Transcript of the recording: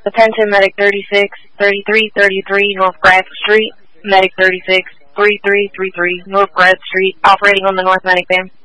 Attention, Medic 36-3333 North Grad Street. Medic 36-3333 North Grad Street, operating on the North Medic van.